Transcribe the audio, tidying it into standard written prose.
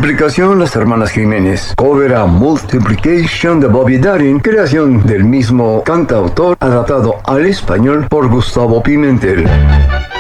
Multiplicación, Las Hermanas Jiménez. Cover a Multiplication de Bobby Darin, creación del mismo cantautor, adaptado al español por Gustavo Pimentel.